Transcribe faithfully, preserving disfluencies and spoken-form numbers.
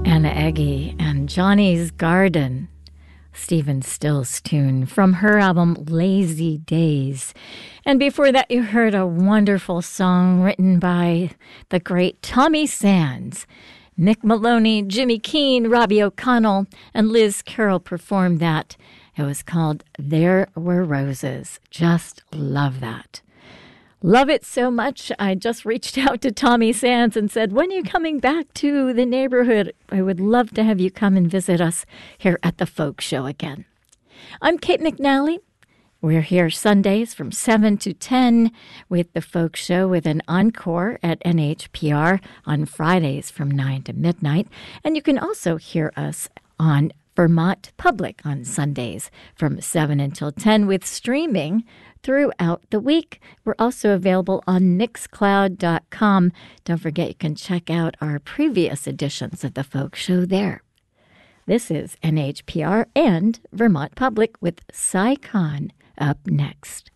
Anna Eggy and Johnny's Garden, Stephen Stills tune from her album Lazy Days. And before that, you heard a wonderful song written by the great Tommy Sands. Nick Maloney, Jimmy Keane, Robbie O'Connell, and Liz Carroll performed that. It was called There Were Roses. Just love that. Love it so much, I just reached out to Tommy Sands and said, when are you coming back to the neighborhood? I would love to have you come and visit us here at the Folk Show again. I'm Kate McNally. We're here Sundays from seven to ten with the Folk Show with an encore at N H P R on Fridays from nine to midnight. And you can also hear us on Vermont Public on Sundays from seven until ten with streaming throughout the week. We're also available on mixcloud dot com. Don't forget you can check out our previous editions of the Folk Show there. This is N H P R and Vermont Public with Cy Khan up next.